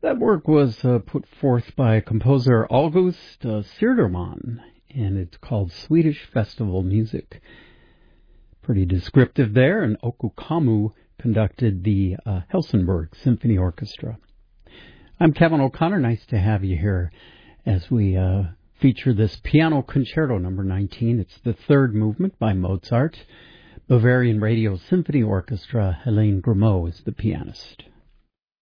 That work was put forth by composer August Söderman, and it's called Swedish Festival Music. Pretty descriptive there, and Oku Kamu conducted the Helsingborg Symphony Orchestra. I'm Kevin O'Connor. Nice to have you here as we feature this Piano Concerto number 19. It's the third movement by Mozart. Bavarian Radio Symphony Orchestra. Helene Grimaud is the pianist.